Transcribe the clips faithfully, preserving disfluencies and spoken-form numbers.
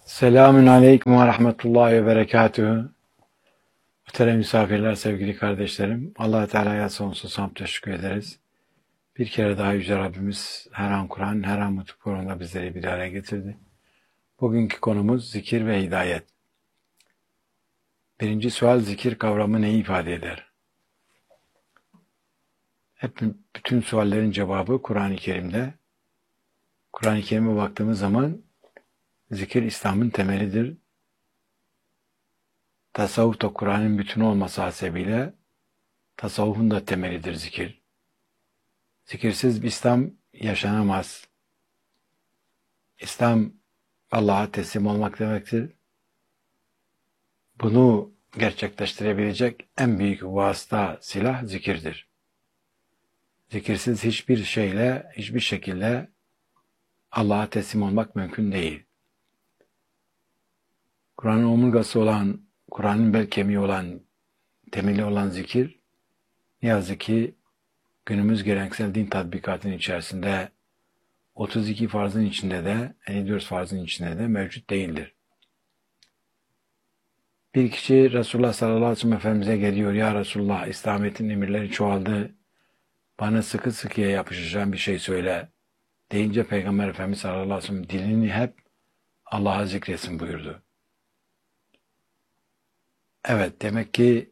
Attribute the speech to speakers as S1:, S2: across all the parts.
S1: Selamün aleyküm ve rahmetullahi ve berekatühü. Muhterem misafirler, sevgili kardeşlerim. Allah-u Teala'ya sonsuz hamd teşekkür ederiz. Bir kere daha Yüce Rabbimiz her an Kur'an, her an mutlu Kur'an'la bizleri bir araya getirdi. Bugünkü konumuz zikir ve hidayet. Birinci sual, zikir kavramı neyi ifade eder? Hep bütün suallerin cevabı Kur'an-ı Kerim'de. Kur'an-ı Kerim'e baktığımız zaman zikir İslam'ın temelidir. Tasavvuf da Kur'an'ın bütünü olması hasebiyle tasavvufun da temelidir zikir. Zikirsiz bir İslam yaşanamaz. İslam Allah'a teslim olmak demektir. Bunu gerçekleştirebilecek en büyük vasıta, silah zikirdir. Zikirsiz hiçbir şeyle, hiçbir şekilde Allah'a teslim olmak mümkün değil. Kur'an'ın omurgası olan, Kur'an'ın bel kemiği olan, temeli olan zikir, ne yazık ki günümüz geleneksel din tatbikatının içerisinde otuz iki farzın içinde de, elli dört farzın içinde de mevcut değildir. Bir kişi Resulullah sallallahu aleyhi ve sellem Efendimiz'e geliyor. Ya Resulullah, İslamiyet'in emirleri çoğaldı. Bana sıkı sıkıya yapışacağım bir şey söyle. Deyince Peygamber Efendimiz sallallahu aleyhi ve sellem dilini hep Allah'a zikretsin buyurdu. Evet, demek ki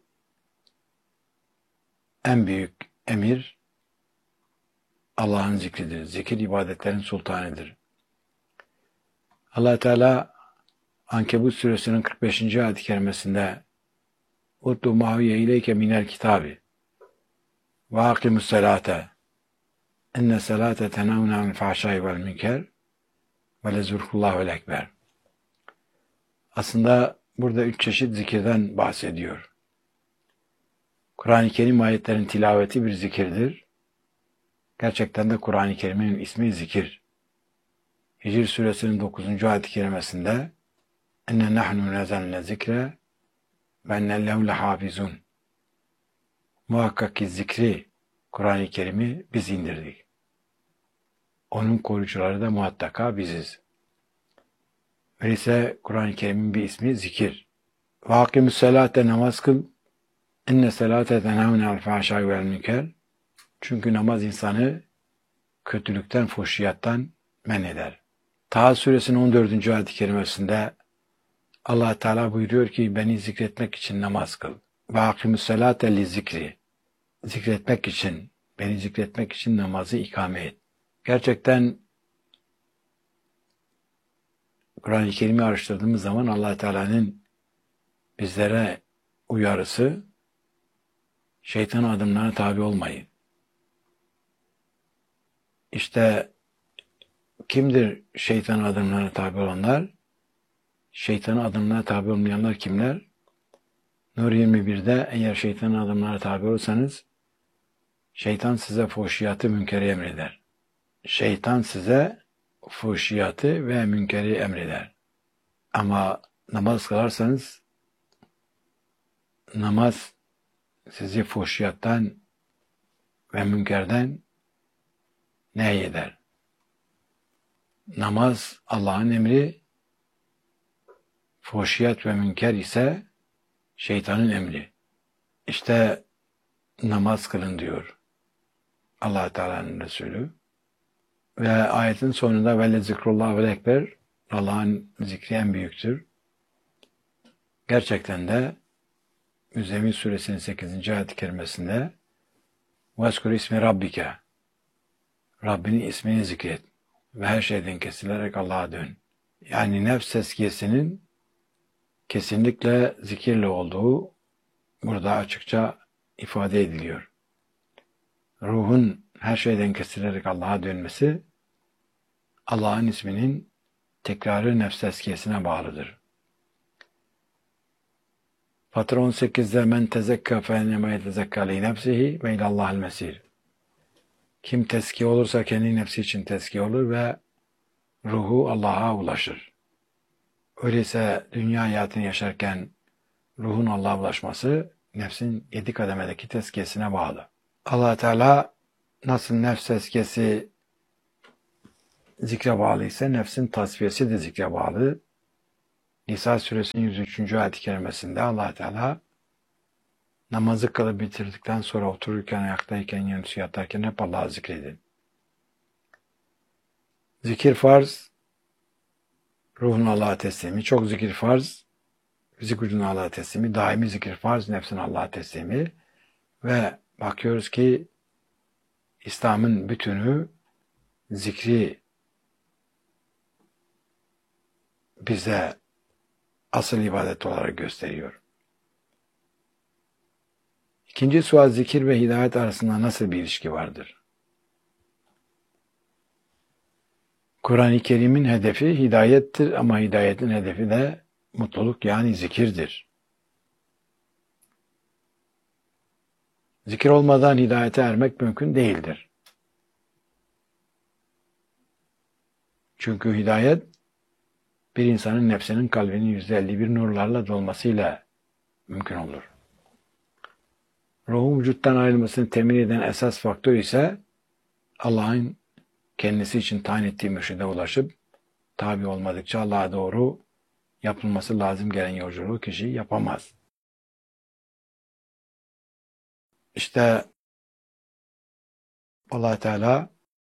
S1: en büyük emir Allah'ın zikridir. Zikir ibadetlerin sultanıdır. Allah Teala Ankebut suresinin kırk beşinci ayet-i kerimesinde "Utlu mahiye ileyke minel kitabi ve akimus salate enne salate tenavne anil fahşai vel münker ve lezurkullahul ekber." Aslında burada üç çeşit zikirden bahsediyor. Kur'an-ı Kerim ayetlerin tilaveti bir zikirdir. Gerçekten de Kur'an-ı Kerim'in ismi zikir. Hicr suresinin dokuzuncu ayet-i kerimesinde "Enne nahnu nezelne zikre ve enne lehu lehafizun." Muhakkak ki zikri, Kur'an-ı Kerim'i biz indirdik. Onun koruyucuları da muhakkaka biziz. Öyleyse Kur'an-ı Kerim'in bir ismi zikir. Ve hakimü's selate, namaz kıl. İnne selate tenhavne al fahşai vel münker. Çünkü namaz insanı kötülükten, fuhşiyattan men eder. Taha suresinin on dördüncü ayet-i kerimesinde Allah Teala buyuruyor ki beni zikretmek için namaz kıl. Ve hakimü's selate li zikri. Zikretmek için, beni zikretmek için namazı ikame et. Gerçekten Kur'an-ı Kerim'i araştırdığımız zaman Allah Teala'nın bizlere uyarısı, şeytan adımlarına tabi olmayın. İşte kimdir şeytan adımlarına tabi olanlar? Şeytanın adımlarına tabi olmayanlar kimler? Nur yirmi birde eğer şeytanın adımlarına tabi olursanız, şeytan size fuhşiyatı, münkeri emreder. Şeytan size fuhşiyatı ve münkeri emreder. Ama namaz kılarsanız, namaz sizi fuhşiyattan ve münkerden nehyeder. Namaz Allah'ın emri, fuhşiyat ve münker ise şeytanın emri. İşte namaz kılın diyor Allah Teala'nın Resulü. Ve ayetin sonunda "Velle zikrullah vel ekber", Allah'ın zikri en büyüktür. Gerçekten de Müzzemmil suresinin sekizinci ayet-i kerimesinde "Veskur ismi rabbike", Rabbinin ismini zikret ve her şeyden kesilerek Allah'a dön. Yani nefs tezkiyesinin kesinlikle zikirle olduğu burada açıkça ifade ediliyor. Ruhun her şeyden kesilerek Allah'a dönmesi, Allah'ın isminin tekrarı nefs tezkiyesine bağlıdır. Fatır on sekizde "Men tezekka fe ennema yetezekka li nefsihi ve ilallahil mesir." Kim tezkiye olursa kendi nefsi için tezkiye olur ve ruhu Allah'a ulaşır. Öyleyse dünya hayatını yaşarken ruhun Allah'a ulaşması nefsin yedi kademedeki tezkiyesine bağlı. Allah Teala nasıl nefs tezkiyesi zikre bağlı ise nefsin tasfiyesi de zikre bağlı. İsa suresinin yüz üçüncü ayet-i kerimesinde Allah Teala namazı kılıp bitirdikten sonra otururken, ayaktayken, yanısı yatarken hep Allah'ı zikredin. Zikir farz, ruhun Allah'a teslimi. Çok zikir farz, fizik ucuna Allah'a teslimi. Daimi zikir farz, nefsin Allah'a teslimi. Ve bakıyoruz ki İslam'ın bütünü zikri bize asıl ibadet olarak gösteriyor. İkinci sual, zikir ve hidayet arasında nasıl bir ilişki vardır? Kur'an-ı Kerim'in hedefi hidayettir ama hidayetin hedefi de mutluluk, yani zikirdir. Zikir olmadan hidayete ermek mümkün değildir. Çünkü hidayet bir insanın nefsinin kalbinin yüzde elli bir nurlarla dolmasıyla mümkün olur. Ruhun vücuttan ayrılmasını temin eden esas faktör ise Allah'ın kendisi için tayin ettiği mürşide ulaşıp tabi olmadıkça Allah'a doğru yapılması lazım gelen yolculuğu kişi yapamaz. İşte Allah Teala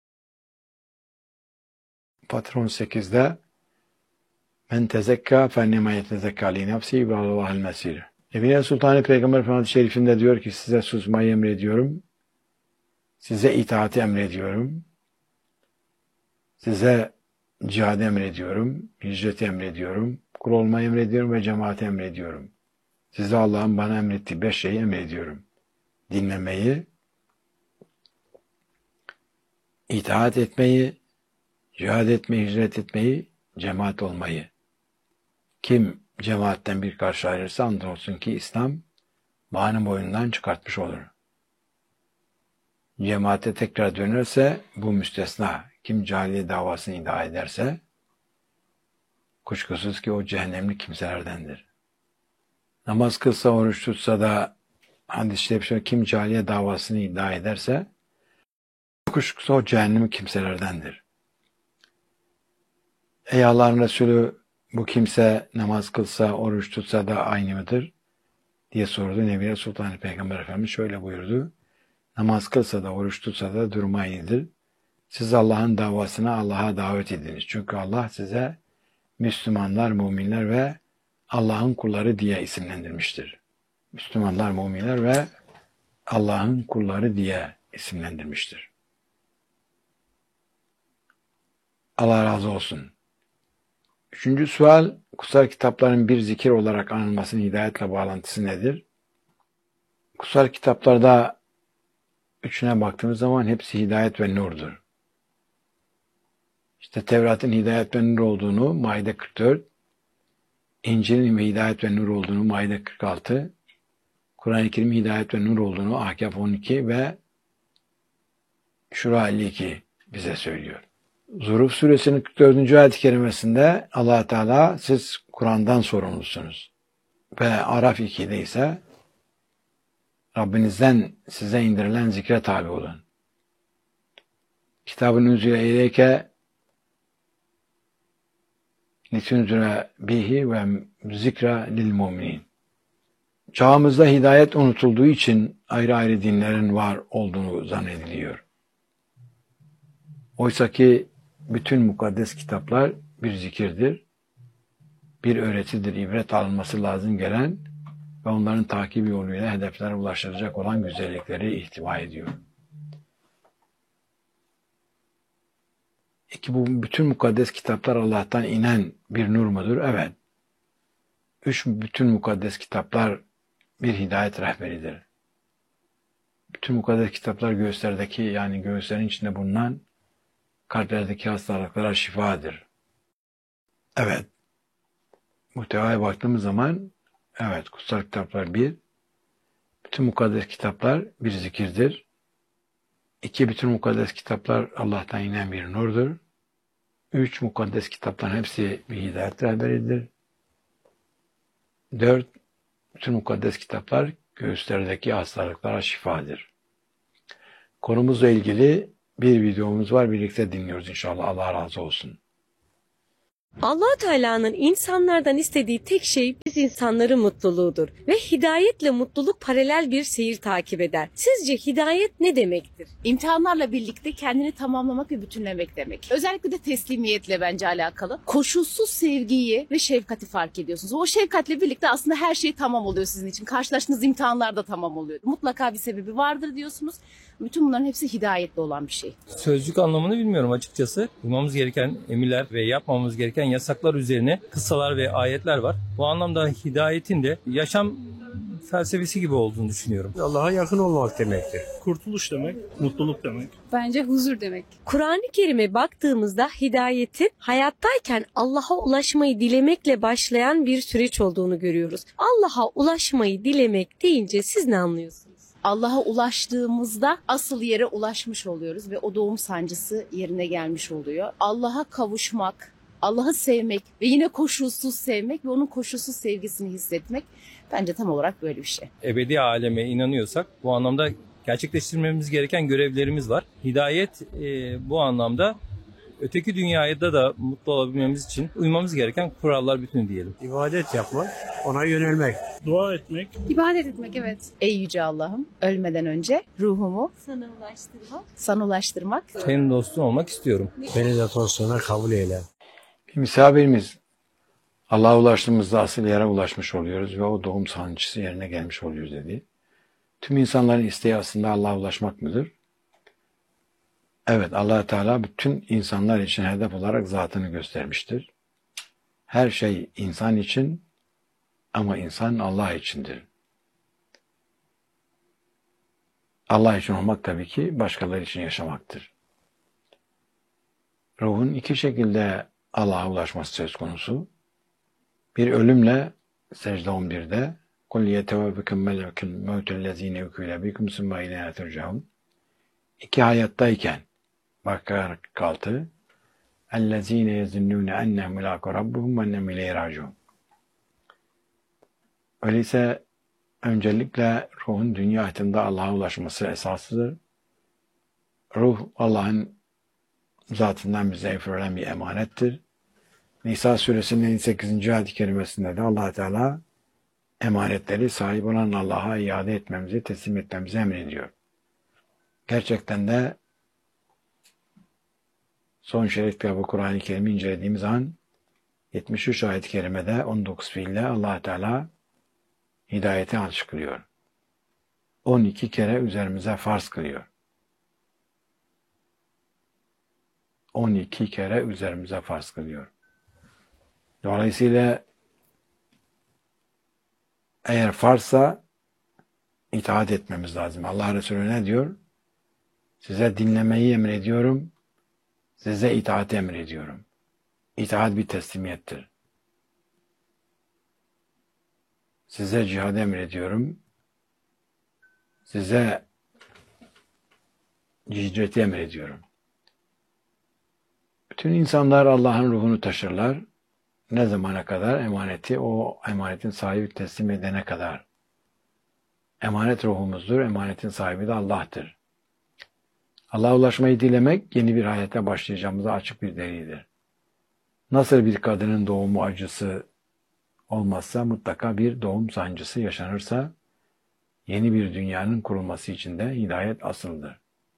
S1: Fatır on sekizde men tezekka fennema yetezekka li nefsi ve Allah'el mesir. Nebine Sultanı Peygamber Efendimiz Şerifinde diyor ki size susmayı emrediyorum, size itaati emrediyorum, size cihadı emrediyorum, hicreti emrediyorum, kul olmayı emrediyorum ve cemaati emrediyorum. Size Allah'ın bana emrettiği beş şeyi emrediyorum. Dinlemeyi, itaat etmeyi, cihad etmeyi, hicret etmeyi, cemaat olmayı. Kim cemaatten bir karşı ayrılırsa andolsun ki İslam bağını boyundan çıkartmış olur. Cemaate tekrar dönerse bu müstesna. Kim cahiliye davasını iddia ederse kuşkusuz ki o cehennemli kimselerdendir. Namaz kılsa, oruç tutsa da hadis-i şerifte kim cahiliye davasını iddia ederse kuşkusuz o cehennemli kimselerdendir. Ey Allah'ın Resulü, bu kimse namaz kılsa, oruç tutsa da aynı mıdır? Diye sordu. Nebiye Sultan Peygamber Efendimiz şöyle buyurdu. Namaz kılsa da, oruç tutsa da durumu aynıdır. Siz Allah'ın davasına Allah'a davet ediniz. Çünkü Allah size Müslümanlar, müminler ve Allah'ın kulları diye isimlendirmiştir. Müslümanlar, müminler ve Allah'ın kulları diye isimlendirmiştir. Allah razı olsun. Üçüncü sual, kutsal kitapların bir zikir olarak anılmasının hidayetle bağlantısı nedir? Kutsal kitaplarda üçüne baktığımız zaman hepsi hidayet ve nurdur. İşte Tevrat'ın hidayet ve nur olduğunu Maide kırk dört, İncil'in ve hidayet ve nur olduğunu Maide kırk altı, Kur'an-ı Kerim'in hidayet ve nur olduğunu Ahkaf on iki ve Şura elli iki bize söylüyor. Zuhruf suresinin kırk dördüncü ayet-i kerimesinde Allah Teala siz Kur'an'dan sorumlusunuz. Ve Araf iki'de ise Rabbinizden size indirilen zikre tabi olun. Kitabın üzere ileyke litunzire bihi ve zikra lil muminin. Çağımızda hidayet unutulduğu için ayrı ayrı dinlerin var olduğunu zannediliyor. Oysa ki bütün mukaddes kitaplar bir zikirdir, bir öğretidir, ibret alınması lazım gelen ve onların takibi yoluyla hedeflere ulaştıracak olan güzellikleri ihtiva ediyor. İki, bu bütün mukaddes kitaplar Allah'tan inen bir nur mudur? Evet. Üç, bütün mukaddes kitaplar bir hidayet rehberidir. Bütün mukaddes kitaplar göğüslerdeki, yani göğüslerin içinde bulunan kalplerdeki hastalıklara şifadır. Evet. Muhtevaya baktığımız zaman evet, kutsal kitaplar bir, bütün mukaddes kitaplar bir zikirdir. İki, bütün mukaddes kitaplar Allah'tan inen bir nurdur. Üç, mukaddes kitapların hepsi bir hidayet rehberidir. Dört, bütün mukaddes kitaplar göğüslerdeki hastalıklara şifadır. Konumuzla ilgili bir videomuz var. Birlikte dinliyoruz inşallah. Allah razı olsun.
S2: Allah Teala'nın insanlardan istediği tek şey biz insanların mutluluğudur ve hidayetle mutluluk paralel bir seyir takip eder. Sizce hidayet ne demektir?
S3: İmtihanlarla birlikte kendini tamamlamak ve bütünlemek demek. Özellikle de teslimiyetle bence alakalı. Koşulsuz sevgiyi ve şefkati fark ediyorsunuz. O şefkatle birlikte aslında her şey tamam oluyor sizin için. Karşılaştığınız imtihanlar da tamam oluyor. Mutlaka bir sebebi vardır diyorsunuz. Bütün bunların hepsi hidayetle olan bir şey.
S4: Sözcük anlamını bilmiyorum açıkçası. Uymamız gereken emirler ve yapmamamız gereken yasaklar üzerine kıssalar ve ayetler var. Bu anlamda hidayetin de yaşam felsefesi gibi olduğunu düşünüyorum.
S5: Allah'a yakın olmak demektir.
S6: Kurtuluş demek, mutluluk demek.
S7: Bence huzur demek.
S2: Kur'an-ı Kerim'e baktığımızda hidayetin hayattayken Allah'a ulaşmayı dilemekle başlayan bir süreç olduğunu görüyoruz. Allah'a ulaşmayı dilemek deyince siz ne anlıyorsunuz?
S3: Allah'a ulaştığımızda asıl yere ulaşmış oluyoruz ve o doğum sancısı yerine gelmiş oluyor. Allah'a kavuşmak, Allah'ı sevmek ve yine koşulsuz sevmek ve onun koşulsuz sevgisini hissetmek bence tam olarak böyle bir şey.
S4: Ebedi aleme inanıyorsak bu anlamda gerçekleştirmemiz gereken görevlerimiz var. Hidayet e, bu anlamda öteki dünyada da mutlu olabilmemiz için uymamız gereken kurallar bütünü diyelim.
S5: İbadet yapmak, ona yönelmek.
S6: Dua etmek,
S7: İbadet etmek, evet.
S3: Ey Yüce Allah'ım, ölmeden önce ruhumu
S7: Sana ulaştırmak.
S3: sana ulaştırmak.
S4: Senin dostun olmak istiyorum.
S5: Beni de dostuna kabul eyle.
S1: Bir misafirimiz Allah'a ulaştığımızda asıl yere ulaşmış oluyoruz ve o doğum sancısı yerine gelmiş oluyoruz dedi. Tüm insanların isteği aslında Allah'a ulaşmak mıdır? Evet, Allah Teala bütün insanlar için hedef olarak zatını göstermiştir. Her şey insan için ama insan Allah içindir. Allah için olmak tabii ki başkaları için yaşamaktır. Ruhun iki şekilde Allah'a ulaşması söz konusu. Bir ölümle secde on birde قُلْ يَتَوَبِكُمْ مَلَكُ الْمَوْتُ الَّذ۪ينَ اُكُيلَ بِكُمْ ثُمَّ اِلَيْنَا تُرْجَعُونَ. İki hayattayken Bakara kırk altı اَلَّذ۪ينَ يَزُنُّونَ اَنَّهُمْ مُلَاقُ رَبُّهُمْ وَاَنَّهُمْ اِلَيْهِ رَاجِعُونَ. Öyleyse öncelikle ruhun dünya hayatında Allah'a ulaşması esasıdır. Ruh Allah'ın zatından bize verilen bir emanettir. Nisa suresinin elli sekizinci ayet-i kerimesinde de Allah Teala emanetleri sahip olan Allah'a iade etmemizi, teslim etmemizi emrediyor. Gerçekten de son şerif kitabı Kur'an-ı Kerim'i incelediğimiz an yetmiş üç ayet-i kerimede on dokuz fiille Allah Teala hidayeti açıklıyor. on iki kere üzerimize farz kılıyor. on iki kere üzerimize farz kılıyor. Dolayısıyla eğer farzsa itaat etmemiz lazım. Allah Resulü ne diyor? Size dinlemeyi emrediyorum, size itaati emrediyorum. İtaat bir teslimiyettir. Size cihad emrediyorum, size hicreti emrediyorum. Bütün insanlar Allah'ın ruhunu taşırlar. Ne zamana kadar? Emaneti o emanetin sahibi teslim edene kadar. Emanet ruhumuzdur, emanetin sahibi de Allah'tır. Allah'a ulaşmayı dilemek yeni bir hayata başlayacağımıza açık bir delildir. Nasıl bir kadının doğumu acısı olmazsa mutlaka bir doğum sancısı yaşanırsa yeni bir dünyanın kurulması için de hidayet asıldır.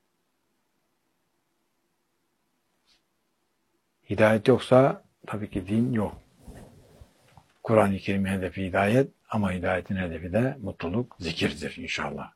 S1: Hidayet yoksa tabii ki din yok. Kur'an-ı Kerim'in hedefi hidayet ama hidayetin hedefi de mutluluk, zikirdir inşallah.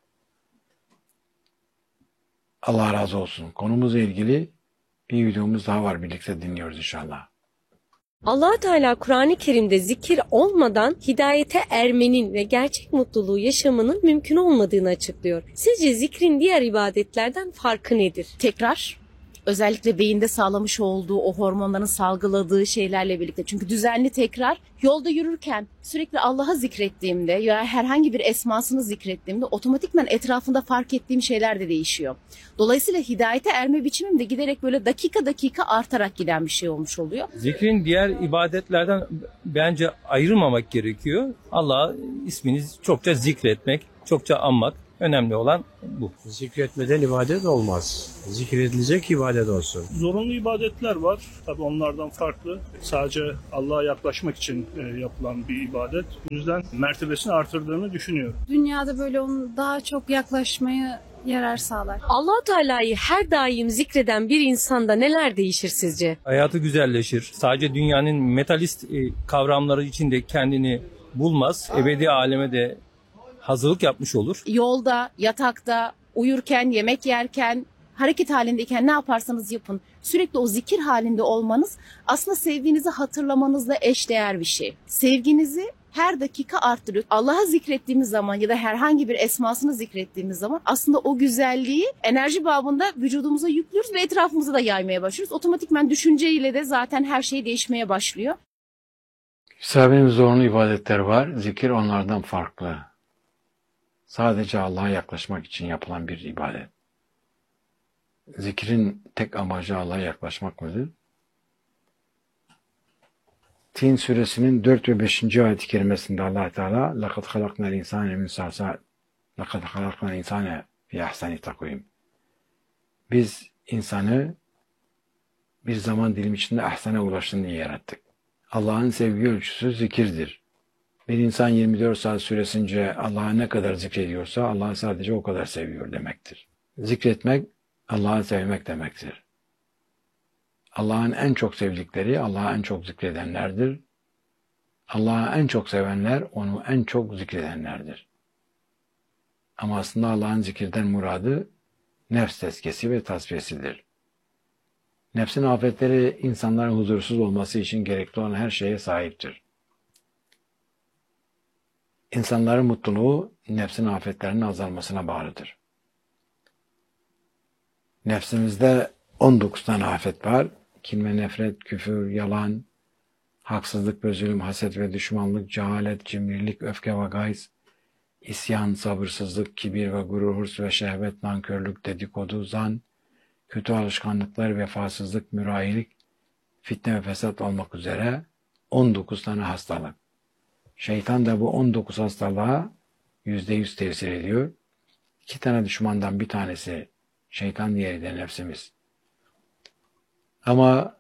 S1: Allah razı olsun. Konumuzla ilgili bir videomuz daha var. Birlikte dinliyoruz inşallah.
S2: Allah Teala Kur'an-ı Kerim'de zikir olmadan hidayete ermenin ve gerçek mutluluğu yaşamanın mümkün olmadığını açıklıyor. Sizce zikrin diğer ibadetlerden farkı nedir?
S3: Tekrar, özellikle beyinde sağlamış olduğu o hormonların salgıladığı şeylerle birlikte. Çünkü düzenli tekrar, yolda yürürken sürekli Allah'ı zikrettiğimde ya herhangi bir esmasını zikrettiğimde otomatikman etrafında fark ettiğim şeyler de değişiyor. Dolayısıyla hidayete erme biçimim de giderek böyle dakika dakika artarak giden bir şey olmuş oluyor.
S4: Zikrin diğer ibadetlerden bence ayrılmamak gerekiyor. Allah'a ismini çokça zikretmek, çokça anmak. Önemli olan bu.
S5: Zikretmeden ibadet olmaz. Zikredilecek ibadet olsun.
S6: Zorunlu ibadetler var. Tabii onlardan farklı. Sadece Allah'a yaklaşmak için e, yapılan bir ibadet. Bu yüzden mertebesini artırdığını düşünüyorum.
S7: Dünyada böyle onun daha çok yaklaşmaya yarar sağlar.
S2: Allah Teala'yı her daim zikreden bir insanda neler değişir sizce?
S4: Hayatı güzelleşir. Sadece dünyanın metalist e, kavramları içinde kendini bulmaz. Ebedi aleme de hazırlık yapmış olur.
S3: Yolda, yatakta, uyurken, yemek yerken, hareket halindeyken ne yaparsanız yapın. Sürekli o zikir halinde olmanız aslında sevginizi hatırlamanızla eşdeğer bir şey. Sevginizi her dakika arttırıyor. Allah'a zikrettiğimiz zaman ya da herhangi bir esmasını zikrettiğimiz zaman aslında o güzelliği enerji babında vücudumuza yüklüyoruz ve etrafımıza da yaymaya başlıyoruz. Otomatikman düşünceyle de zaten her şey değişmeye başlıyor.
S1: Sahabenin zorunlu ibadetleri var. Zikir onlardan farklı. Sadece Allah'a yaklaşmak için yapılan bir ibadet. Zikrin tek amacı Allah'a yaklaşmak mıdır? Tin suresinin dört ve beşinci ayet-i kerimesinde Allah Teala لَقَدْ خَلَقْنَا الْاِنْسَانَ مِنْ سَعْسَى لَقَدْ خَلَقْنَا الْاِنْسَانَ فِي اَحْسَنِ تَقْوِيمٍ. Biz insanı bir zaman dilimi içinde ahsana ulaşsın diye yarattık. Allah'ın sevgi ölçüsü zikirdir. Bir insan yirmi dört saat süresince Allah'a ne kadar zikrediyorsa Allah'ı sadece o kadar seviyor demektir. Zikretmek Allah'ı sevmek demektir. Allah'ın en çok sevdikleri Allah'ı en çok zikredenlerdir. Allah'ı en çok sevenler onu en çok zikredenlerdir. Ama aslında Allah'ın zikirden muradı nefs tezkiyesi ve tasfiyesidir. Nefsin afetleri insanların huzursuz olması için gerekli olan her şeye sahiptir. İnsanların mutluluğu nefsin afetlerinin azalmasına bağlıdır. Nefsimizde on dokuz tane afet var. Kin ve nefret, küfür, yalan, haksızlık ve zulüm, haset ve düşmanlık, cehalet, cimrilik, öfke ve gayz, isyan, sabırsızlık, kibir ve gurur, hırs ve şehvet, nankörlük, dedikodu, zan, kötü alışkanlıklar, vefasızlık, mürayilik, fitne ve fesat olmak üzere on dokuz tane hastalık. Şeytan da bu on dokuz hastalığa yüzde yüz tesir ediyor. İki tane düşmandan bir tanesi şeytan, diğeri de nefsimiz. Ama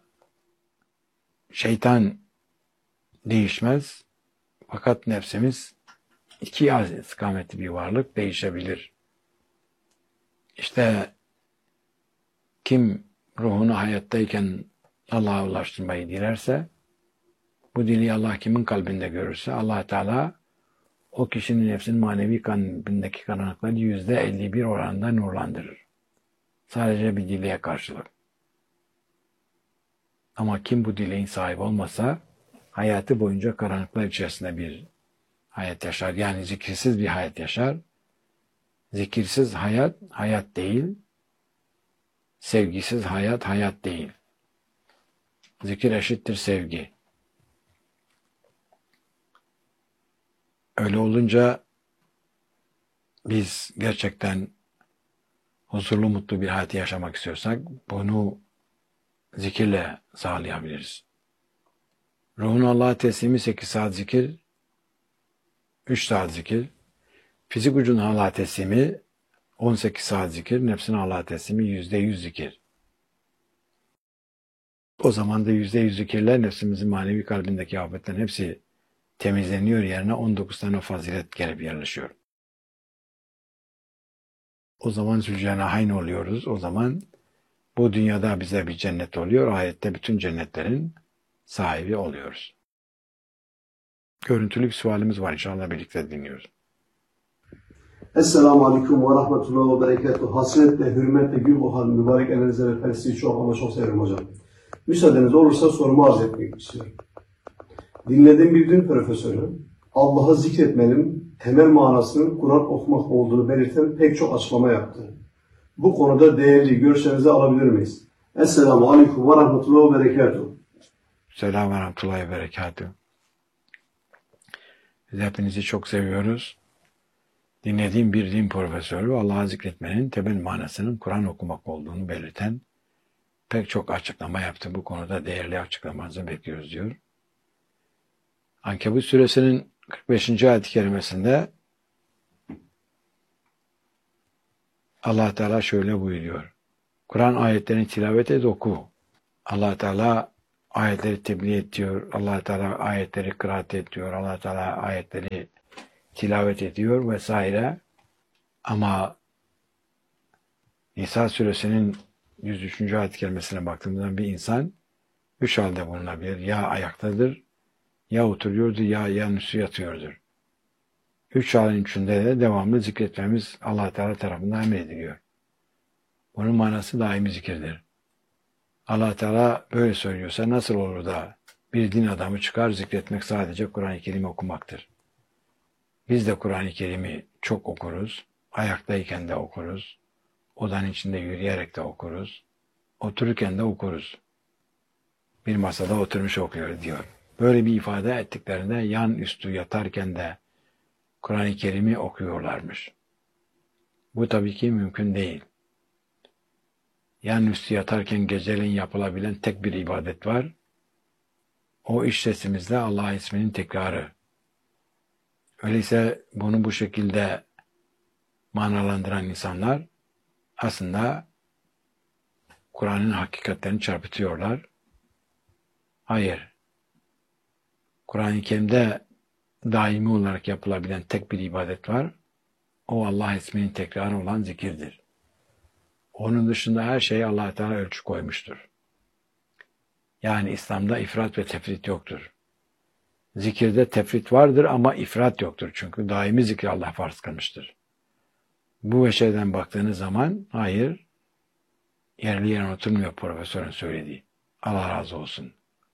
S1: şeytan değişmez. Fakat nefsimiz iki istikametli bir varlık, değişebilir. İşte kim ruhunu hayattayken Allah'a ulaştırmayı dilerse, bu dili Allah kimin kalbinde görürse Allah Teala o kişinin nefsinin manevi kalbindeki karanlıkları yüzde elli bir oranında nurlandırır. Sadece bir dileğe karşılık. Ama kim bu dileğin sahibi olmasa hayatı boyunca karanlıklar içerisinde bir hayat yaşar. Yani zikirsiz bir hayat yaşar. Zikirsiz hayat, hayat değil. Sevgisiz hayat, hayat değil. Zikir eşittir sevgi. Öyle olunca biz gerçekten huzurlu, mutlu bir hayatı yaşamak istiyorsak bunu zikirle sağlayabiliriz. Ruhun Allah'a teslimi sekiz saat zikir, üç saat zikir. Fizik ucunun Allah'a teslimi on sekiz saat zikir, nefsin Allah'a teslimi yüzde yüz zikir. O zaman da yüzde yüz zikirler nefsimizin manevi kalbindeki afetlerin hepsi temizleniyor, yerine on dokuz tane fazilet gelip yerleşiyor. O zaman Zülcenahayn oluyoruz. O zaman bu dünyada bize bir cennet oluyor. Ahirette bütün cennetlerin sahibi oluyoruz. Görüntülü bir sualimiz var. İnşallah birlikte dinliyoruz.
S8: Esselamu Aleyküm ve Rahmetullahi ve Berekatuhu. Hasretle, hürmetle, gül bu halin mübarek elinize ve felsiyi çok ama çok severim hocam. Müsaadeniz olursa sorumu arz etmek istiyorum. Dinlediğim bir din profesörü, Allah'ı zikretmenin temel manasının Kur'an okumak olduğunu belirten pek çok açıklama yaptı. Bu konuda değerli görüşlerinizi alabilir miyiz? Esselamu Aleyküm ve Rahmetullahi ve Berekatuhu.
S1: Selamun ve Rahmetullahi ve Berekatuhu. Biz hepinizi çok seviyoruz. Dinlediğim bir din profesörü Allah'ı zikretmenin temel manasının Kur'an okumak olduğunu belirten pek çok açıklama yaptı. Bu konuda değerli açıklamanızı bekliyoruz diyor. Ankebut suresinin kırk beşinci ayet-i kerimesinde Allah Teala şöyle buyuruyor. Kur'an ayetlerini tilavet et, oku. Allah Teala ayetleri tebliğ et diyor. Allah Teala ayetleri kıraat et diyor. Allah Teala ayetleri tilavet ediyor vesaire. Ama Nisa suresinin yüz üçüncü ayet-i kerimesine baktığımızda bir insan üç halde bulunabilir. Ya ayaktadır, ya oturuyordur, ya yanüstü yatıyordur. Üç halin içinde de devamlı zikretmemiz Allah Teala tarafından emrediliyor. Bunun manası daimi zikirdir. Allah Teala böyle söylüyorsa nasıl olur da bir din adamı çıkar zikretmek sadece Kur'an-ı Kerim okumaktır. Biz de Kur'an-ı Kerim'i çok okuruz, ayaktayken de okuruz, odanın içinde yürüyerek de okuruz, otururken de okuruz. Bir masada oturmuş okuyor diyor. Böyle bir ifade ettiklerinde yan üstü yatarken de Kur'an-ı Kerim'i okuyorlarmış. Bu tabii ki mümkün değil. Yan üstü yatarken geceleyin yapılabilen tek bir ibadet var. O iç sesimizde Allah isminin tekrarı. Öyleyse bunu bu şekilde manalandıran insanlar aslında Kur'an'ın hakikatlerini çarpıtıyorlar. Hayır. Kur'an-ı Kerim'de daimi olarak yapılabilen tek bir ibadet var. O Allah isminin tekrarı olan zikirdir. Onun dışında her şeye Allah Teala ölçü koymuştur. Yani İslam'da ifrat ve tefrit yoktur. Zikirde tefrit vardır ama ifrat yoktur. Çünkü daimi zikri Allah farz kılmıştır. Bu veçeden baktığınız zaman hayır, yerli yerine oturmuyor profesörün söylediği. Allah razı olsun.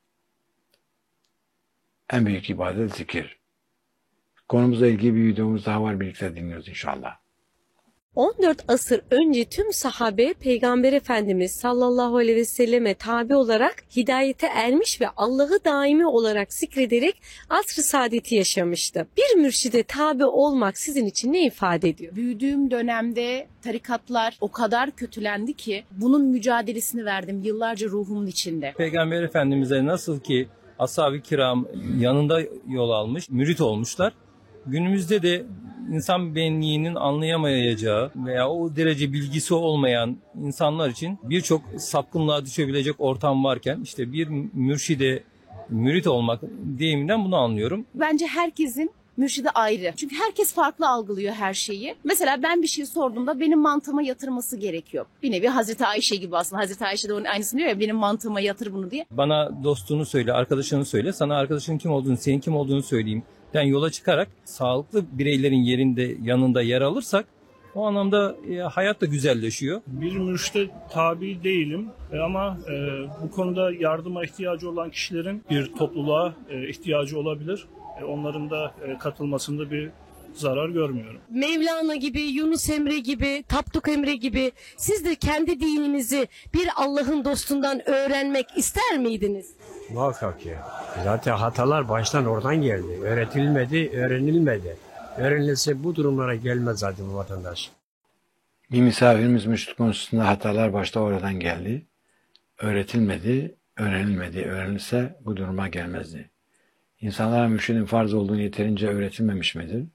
S1: En büyük ibadet zikir. Konumuzla ilgili bir videomuz daha var. Birlikte dinliyoruz inşallah.
S2: on dört asır önce tüm sahabe Peygamber Efendimiz sallallahu aleyhi ve selleme tabi olarak hidayete ermiş ve Allah'ı daimi olarak zikrederek asr-ı saadeti yaşamıştı. Bir mürşide tabi olmak sizin için ne ifade ediyor?
S3: Büyüdüğüm dönemde tarikatlar o kadar kötülendi ki bunun mücadelesini verdim yıllarca ruhumun içinde.
S4: Peygamber Efendimiz'e nasıl ki ashab-ı kiram yanında yol almış, mürit olmuşlar. Günümüzde de insan benliğinin anlayamayacağı veya o derece bilgisi olmayan insanlar için birçok sapkınlığa düşebilecek ortam varken işte bir mürşide mürit olmak deyiminden bunu anlıyorum.
S3: Bence herkesin mürşidi ayrı. Çünkü herkes farklı algılıyor her şeyi. Mesela ben bir şey sorduğumda benim mantığıma yatırması gerekiyor. Bir nevi Hazreti Ayşe gibi aslında. Hazreti Ayşe de onun aynısını diyor ya, benim mantığıma yatır bunu diye.
S4: Bana dostunu söyle, arkadaşını söyle. Sana arkadaşının kim olduğunu, senin kim olduğunu söyleyeyim. Yani yola çıkarak sağlıklı bireylerin yerinde, yanında yer alırsak o anlamda e, hayat da güzelleşiyor.
S6: Bir mürşide tabi değilim e, ama e, bu konuda yardıma ihtiyacı olan kişilerin bir topluluğa e, ihtiyacı olabilir. E, onların da e, katılmasında bir zarar görmüyorum.
S2: Mevlana gibi, Yunus Emre gibi, Tapduk Emre gibi siz de kendi dininizi bir Allah'ın dostundan öğrenmek ister miydiniz?
S5: Muhakkak ki. Zaten hatalar baştan oradan geldi. Öğretilmedi, öğrenilmedi. Öğrenilse bu durumlara gelmez zaten bu vatandaş.
S1: Bir misafirimiz müşrik konusunda hatalar başta oradan geldi. Öğretilmedi, öğrenilmedi. Öğrenilse bu duruma gelmezdi. İnsanlara mürşidin farz olduğunu yeterince öğretilmemiş midir?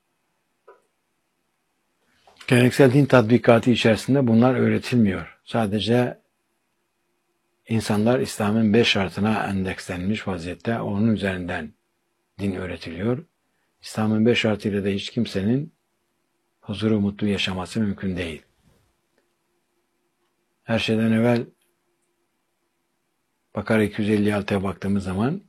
S1: Geleneksel din tatbikatı içerisinde bunlar öğretilmiyor. Sadece insanlar İslam'ın beş şartına endekslenmiş vaziyette onun üzerinden din öğretiliyor. İslam'ın beş şartıyla da hiç kimsenin huzuru mutlu yaşaması mümkün değil. Her şeyden evvel Bakara iki yüz elli altıya baktığımız zaman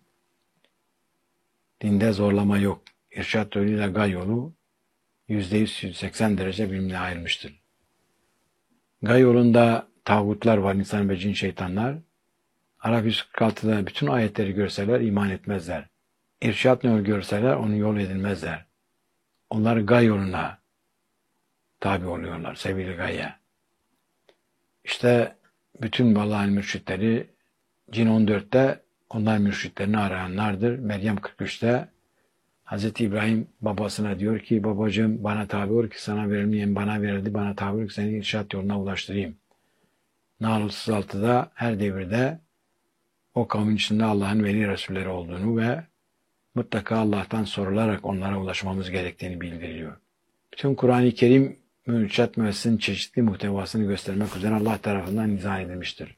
S1: dinde zorlama yok. İrşad yoluyla gay yolu yüzde yüz seksen derece birbirine ayrılmıştır. Gay yolunda tağutlar var, insan ve cin şeytanlar. Araf yüz kırk altıda bütün ayetleri görseler iman etmezler. İrşad yolu görseler onu yol edilmezler. Onlar gay yoluna tabi oluyorlar, sevgili gaye. İşte bütün Allah'ın mürşitleri Cin on dörtte onlar mürşitlerini arayanlardır. Meryem kırk üçte Hazreti İbrahim babasına diyor ki babacığım bana tabi ol ki sana verilmeyen bana verildi, bana tabi ol ki seni irşat yoluna ulaştırayım. Nahl otuz altıda her devirde o kavmin içinde Allah'ın veli resulleri olduğunu ve mutlaka Allah'tan sorularak onlara ulaşmamız gerektiğini bildiriyor. Bütün Kur'an-ı Kerim mürşet müessesinin çeşitli muhtevasını göstermek üzere Allah tarafından nizam edilmiştir.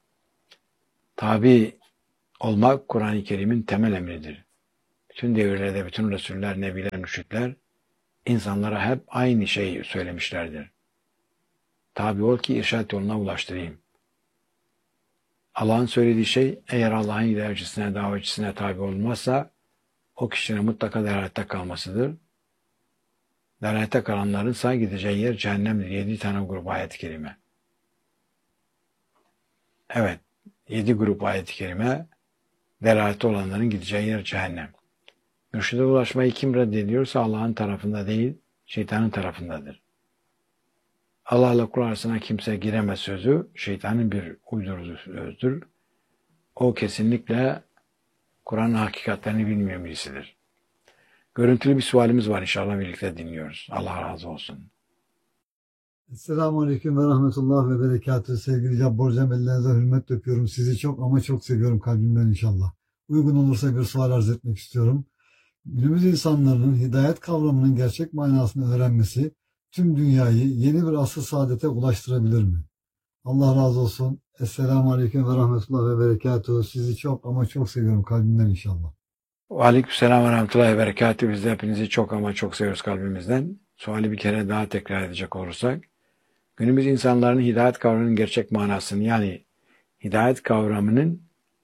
S1: Tabi olmak Kur'an-ı Kerim'in temel emridir. Bütün devirlerde bütün Resuller, Nebiler, Mürşitler insanlara hep aynı şeyi söylemişlerdir. Tabi ol ki irşad yoluna ulaştırayım. Allah'ın söylediği şey eğer Allah'ın hidayetçisine, davetçisine tabi olmazsa o kişinin mutlaka delalette kalmasıdır. Delalette kalanların sağ gideceği yer cehennemdir. Yedi tane grup ayet-i kerime. Evet, yedi grup ayet-i kerime delalette olanların gideceği yer cehennem. Mürşide ulaşmayı kim reddediyorsa Allah'ın tarafında değil, şeytanın tarafındadır. Allah'la kul arasına kimse giremez sözü, şeytanın bir uydurduğu sözdür. O kesinlikle Kur'an'ın hakikatlerini bilmeyen birisidir. Görüntülü bir sualimiz var, inşallah birlikte dinliyoruz. Allah razı olsun.
S9: Esselamu Aleyküm ve Rahmetullah ve Berekatühü. Sevgili Cabbar Hocam, ellerinize hürmet döküyorum. Sizi çok ama çok seviyorum kalbimden inşallah. Uygun olursa bir sual arz etmek istiyorum. Günümüz insanların hidayet kavramının gerçek manasını öğrenmesi tüm dünyayı yeni bir asr saadete ulaştırabilir mi? Allah razı olsun. Esselamu Aleyküm ve Rahmetullah ve Berekatühü. Sizi çok ama çok seviyorum kalbimden inşallah.
S1: Aleykümselam ve Rahmetullahi ve Berekatühü. Biz de hepinizi çok ama çok seviyoruz kalbimizden. Suali bir kere daha tekrar edecek olursak, günümüz insanların hidayet kavramının gerçek manasını, yani hidayet kavramının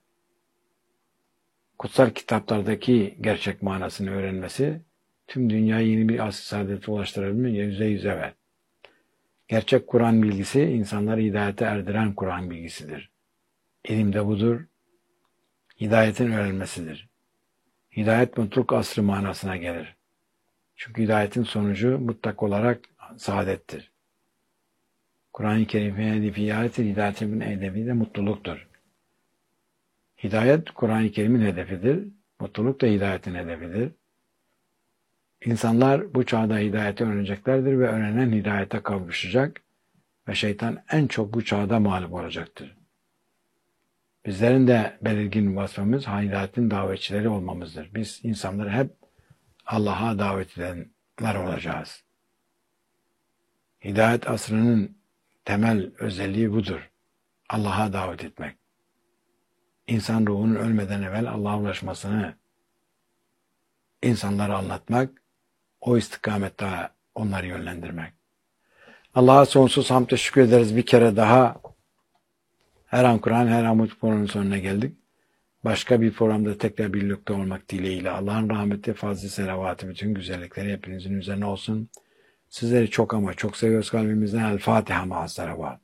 S1: kutsal kitaplardaki gerçek manasını öğrenmesi tüm dünyayı yeni bir asr saadete ulaştırabilir mi? Yüzde yüz evet. Gerçek Kur'an bilgisi insanları hidayete erdiren Kur'an bilgisidir. İlim de budur. Hidayetin öğrenmesidir. Hidayet mutluluk asrı manasına gelir. Çünkü hidayetin sonucu mutlak olarak saadettir. Kur'an-ı Kerim hedefi hidayetin hedefi de mutluluktur. Hidayet Kur'an-ı Kerim'in hedefidir. Mutluluk da hidayetin hedefidir. İnsanlar bu çağda hidayeti öğreneceklerdir ve öğrenen hidayete kavuşacak ve şeytan en çok bu çağda mağlup olacaktır. Bizlerin de belirgin vasfımız hidayetin davetçileri olmamızdır. Biz insanları hep Allah'a davet edenler olacağız. Hidayet asrının temel özelliği budur. Allah'a davet etmek. İnsan ruhunun ölmeden evvel Allah'a ulaşmasını insanlara anlatmak, o istikamette onları yönlendirmek. Allah'a sonsuz hamd teşekkür ederiz. Bir kere daha her an Kur'an, her an bu programın sonuna geldik. Başka bir programda tekrar birlikte olmak dileğiyle Allah'ın rahmeti, fazl-ı selavatı, bütün güzellikleri hepinizin üzerine olsun. Sizleri çok ama çok seviyoruz kalbimizden. El Fatiha ma'as salavat.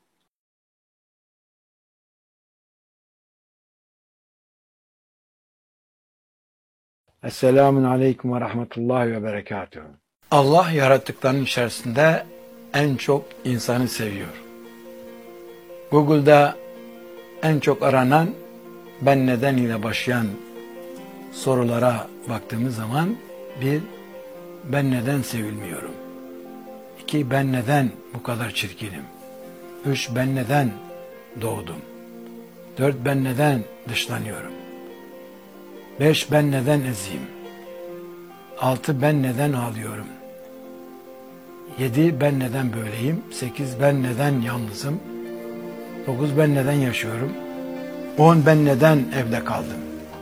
S1: Esselamun Aleyküm ve Rahmetullahi ve Berekatühü. Allah yarattıklarının içerisinde en çok insanı seviyor. Google'da en çok aranan ben neden ile başlayan sorulara baktığımız zaman bir, ben neden sevilmiyorum? İki, ben neden bu kadar çirkinim? Üç, ben neden doğdum? Dört, ben neden dışlanıyorum? Beş, ben neden eziyim? Altı, ben neden ağlıyorum? Yedi, ben neden böyleyim? Sekiz, ben neden yalnızım? Dokuz, ben neden yaşıyorum? On, ben neden evde kaldım?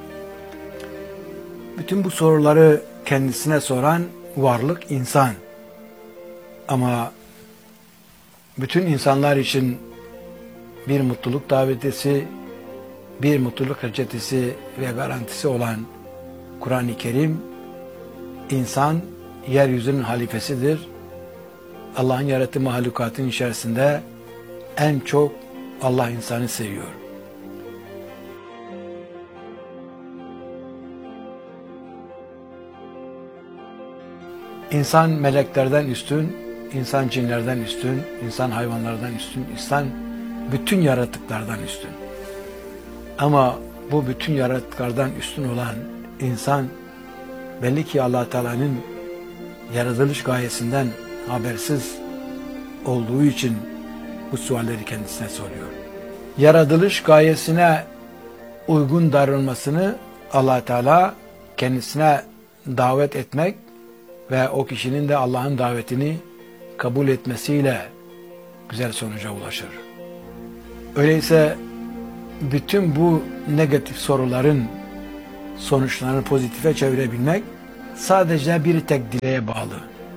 S1: Bütün bu soruları kendisine soran varlık insan. Ama bütün insanlar için bir mutluluk davetisi, bir mutluluk reçetesi ve garantisi olan Kur'an-ı Kerim, insan yeryüzünün halifesidir. Allah'ın yarattığı mahlukatın içerisinde en çok Allah insanı seviyor. İnsan meleklerden üstün, insan cinlerden üstün, insan hayvanlardan üstün, insan bütün yaratıklardan üstün. Ama bu bütün yaratıklardan üstün olan insan belli ki Allah Teala'nın yaratılış gayesinden habersiz olduğu için bu sualleri kendisine soruyor. Yaratılış gayesine uygun davranmasını Allah Teala kendisine davet etmek ve o kişinin de Allah'ın davetini kabul etmesiyle güzel sonuca ulaşır. Öyleyse bütün bu negatif soruların sonuçlarını pozitife çevirebilmek sadece bir tek dileğe bağlı.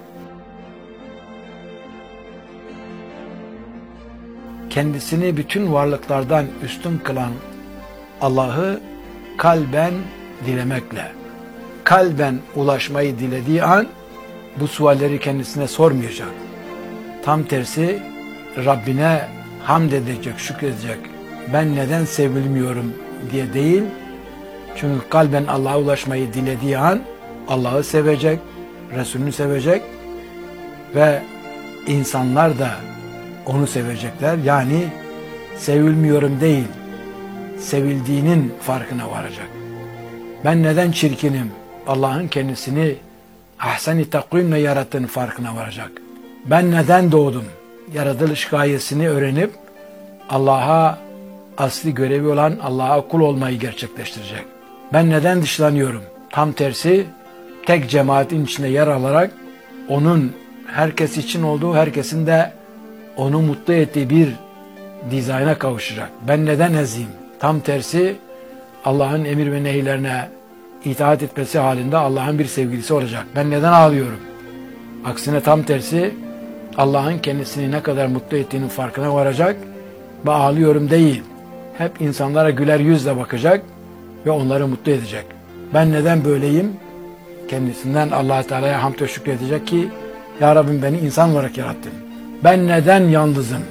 S1: Kendisini bütün varlıklardan üstün kılan Allah'ı kalben dilemekle, kalben ulaşmayı dilediği an bu sualleri kendisine sormayacak. Tam tersi Rabbine hamd edecek, şükredecek. Ben neden sevilmiyorum diye değil. Çünkü kalben Allah'a ulaşmayı dilediği an Allah'ı sevecek, Resulünü sevecek ve insanlar da onu sevecekler. Yani sevilmiyorum değil, sevildiğinin farkına varacak. Ben neden çirkinim? Allah'ın kendisini ahsen-i takvimle yarattığının farkına varacak. Ben neden doğdum? Yaratılış gayesini öğrenip Allah'a asli görevi olan Allah'a kul olmayı gerçekleştirecek. Ben neden dışlanıyorum? Tam tersi tek cemaatin içinde yer alarak onun herkes için olduğu, herkesin de onu mutlu ettiği bir dizayna kavuşacak. Ben neden eziyim? Tam tersi Allah'ın emir ve nehirlerine itaat etmesi halinde Allah'ın bir sevgilisi olacak. Ben neden ağlıyorum? Aksine tam tersi Allah'ın kendisini ne kadar mutlu ettiğinin farkına varacak ve ağlıyorum değil. Hep insanlara güler yüzle bakacak ve onları mutlu edecek. Ben neden böyleyim? Kendisinden Allah Teala'ya hamd ve şükredecek ki Ya Rabbim beni insan olarak yarattın. Ben neden yalnızım?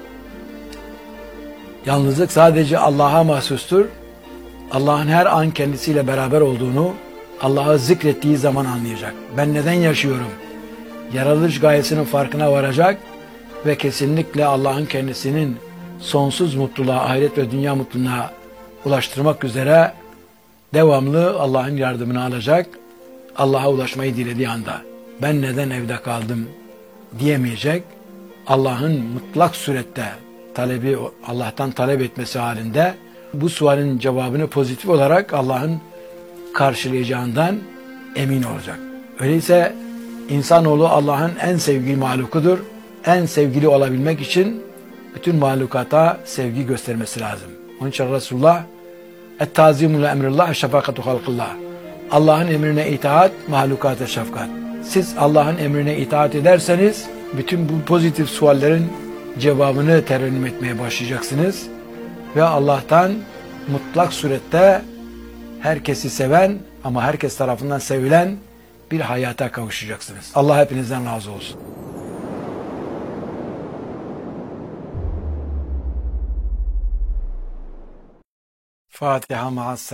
S1: Yalnızlık sadece Allah'a mahsustur. Allah'ın her an kendisiyle beraber olduğunu Allah'ı zikrettiği zaman anlayacak. Ben neden yaşıyorum? Yaratılış gayesinin farkına varacak ve kesinlikle Allah'ın kendisinin sonsuz mutluluğa, ahiret ve dünya mutluluğuna ulaştırmak üzere devamlı Allah'ın yardımını alacak. Allah'a ulaşmayı dilediği anda ben neden evde kaldım diyemeyecek. Allah'ın mutlak surette talebi, Allah'tan talep etmesi halinde bu sualin cevabını pozitif olarak Allah'ın karşılayacağından emin olacak. Öyleyse insanoğlu Allah'ın en sevgili mahlukudur. En sevgili olabilmek için bütün mahlukata sevgi göstermesi lazım. Onun için Resulullah et-tazimu li emrillah şefakatu halqillah. Allah'ın emrine itaat, mahlukata şefkat. Siz Allah'ın emrine itaat ederseniz bütün bu pozitif suallerin cevabını terennüm etmeye başlayacaksınız ve Allah'tan mutlak surette herkesi seven ama herkes tarafından sevilen bir hayata kavuşacaksınız. Allah hepinizden razı olsun. Fatiha ma'as